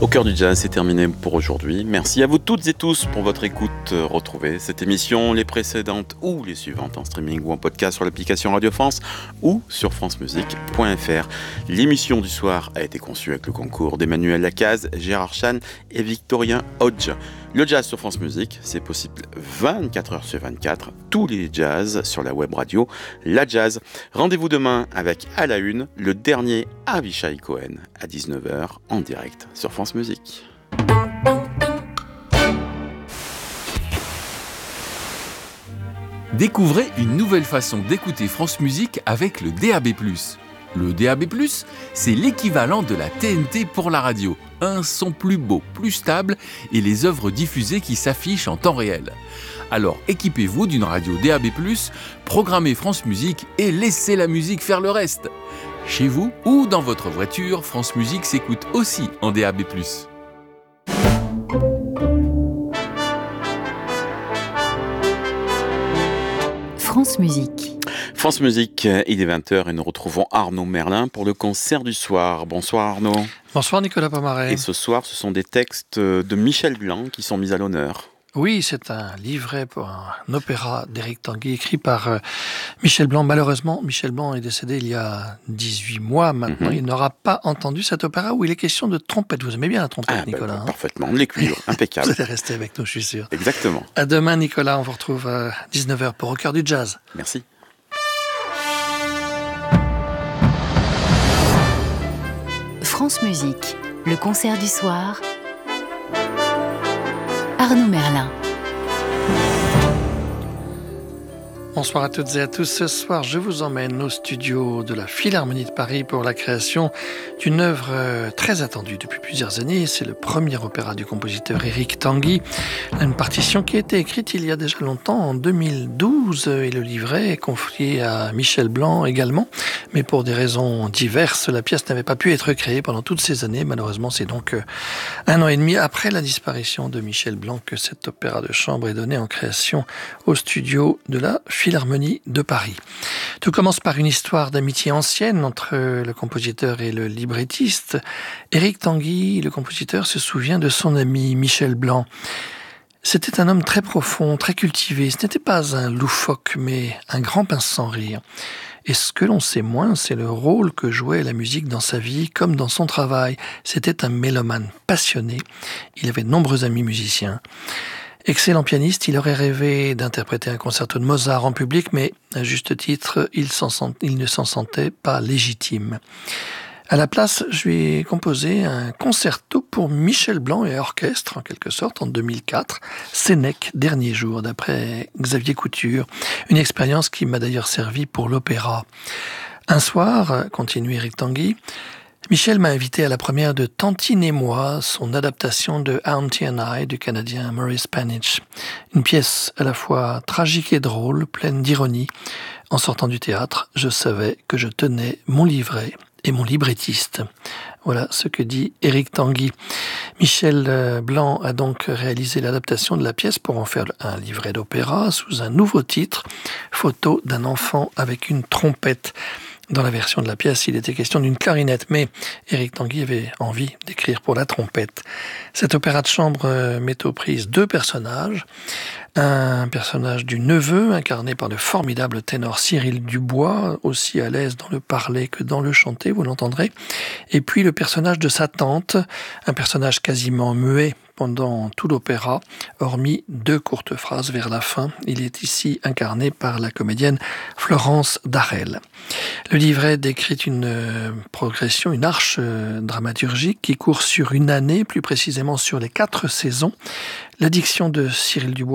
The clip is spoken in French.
Au cœur du jazz, c'est terminé pour aujourd'hui. Merci à vous toutes et tous pour votre écoute. Retrouvez cette émission, les précédentes ou les suivantes en streaming ou en podcast sur l'application Radio France ou sur francemusique.fr. L'émission du soir a été conçue avec le concours d'Emmanuel Lacaze, Gérard Chan et Victorien Hodge. Le jazz sur France Musique, c'est possible 24 heures sur 24, tous les jazz sur la web radio La Jazz. Rendez-vous demain avec à la une le dernier Avishai Cohen à 19h en direct sur France Musique. Découvrez une nouvelle façon d'écouter France Musique avec le DAB+. Le DAB+, c'est l'équivalent de la TNT pour la radio. Un son plus beau, plus stable et les œuvres diffusées qui s'affichent en temps réel. Alors équipez-vous d'une radio DAB+, programmez France Musique et laissez la musique faire le reste. Chez vous ou dans votre voiture, France Musique s'écoute aussi en DAB+. France Musique. France Musique, il est 20h et nous retrouvons Arnaud Merlin pour le concert du soir. Bonsoir Arnaud. Bonsoir Nicolas Pomaret. Et ce soir, ce sont des textes de Michel Blanc qui sont mis à l'honneur. Oui, c'est un livret pour un opéra d'Éric Tanguy écrit par Michel Blanc. Malheureusement, Michel Blanc est décédé il y a 18 mois maintenant. Il n'aura pas entendu cet opéra où il est question de trompette. Vous aimez bien la trompette, Nicolas? Parfaitement, les cuivres, impeccable. Vous allez rester avec nous, je suis sûr. Exactement. À demain, Nicolas. On vous retrouve à 19h pour Au cœur du jazz. Merci. France Musique, le concert du soir. Arnaud Merlin. Bonsoir à toutes et à tous. Ce soir, je vous emmène au studio de la Philharmonie de Paris pour la création d'une œuvre très attendue depuis plusieurs années. C'est le premier opéra du compositeur Éric Tanguy. Une partition qui a été écrite il y a déjà longtemps, en 2012, et le livret est confié à Michel Blanc également. Mais pour des raisons diverses, la pièce n'avait pas pu être créée pendant toutes ces années. Malheureusement, c'est donc 1 an et demi après la disparition de Michel Blanc que cet opéra de chambre est donné en création au studio de la Philharmonie de Paris. Tout commence par une histoire d'amitié ancienne entre le compositeur et le librettiste. Éric Tanguy, le compositeur, se souvient de son ami Michel Blanc. C'était un homme très profond, très cultivé. Ce n'était pas un loufoque, mais un grand pince sans rire. Et ce que l'on sait moins, c'est le rôle que jouait la musique dans sa vie comme dans son travail. C'était un mélomane passionné. Il avait de nombreux amis musiciens. Excellent pianiste, il aurait rêvé d'interpréter un concerto de Mozart en public, mais à juste titre, il ne s'en sentait pas légitime. À la place, je lui ai composé un concerto pour Michel Blanc et orchestre, en quelque sorte, en 2004, Sénèque, dernier jour, d'après Xavier Couture. Une expérience qui m'a d'ailleurs servi pour l'opéra. Un soir, continue Éric Tanguy, Michel m'a invité à la première de Tantine et moi, son adaptation de Auntie and I du Canadien Maurice Panich. Une pièce à la fois tragique et drôle, pleine d'ironie. En sortant du théâtre, je savais que je tenais mon livret et mon librettiste. Voilà ce que dit Éric Tanguy. Michel Blanc a donc réalisé l'adaptation de la pièce pour en faire un livret d'opéra sous un nouveau titre, Photo d'un enfant avec une trompette. Dans la version de la pièce, il était question d'une clarinette, mais Éric Tanguy avait envie d'écrire pour la trompette. Cet opéra de chambre met aux prises 2 personnages. Un personnage du neveu, incarné par le formidable ténor Cyril Dubois, aussi à l'aise dans le parler que dans le chanter, vous l'entendrez. Et puis le personnage de sa tante, un personnage quasiment muet pendant tout l'opéra, hormis 2 courtes phrases vers la fin. Il est ici incarné par la comédienne Florence Darel. Le livret décrit une progression, une arche dramaturgique qui court sur une année, plus précisément sur les 4 saisons. La diction de Cyril Dubois